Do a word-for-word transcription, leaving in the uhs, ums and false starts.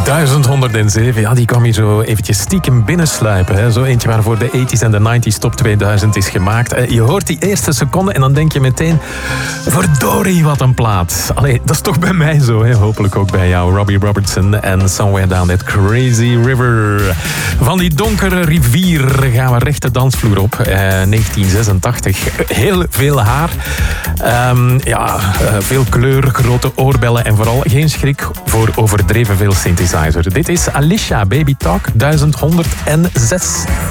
duizend honderdzeven, ja, die kwam hier zo eventjes stiekem binnensluipen. Hè. Zo eentje waarvoor de tachtiger en de negentiger top tweeduizend is gemaakt. Je hoort die eerste seconde en dan denk je meteen... Verdorie, wat een plaat. Allee, dat is toch bij mij zo, hè. Hopelijk ook bij jou. Robbie Robertson en Somewhere Down That Crazy River. Van die donkere rivier gaan we recht de dansvloer op. Eh, negentien zesentachtig. Heel veel haar. Um, ja, uh, veel kleur, grote oorbellen en vooral geen schrik voor overdreven veel synthesizer. Dit is Alicia, Baby Talk duizend honderdzes.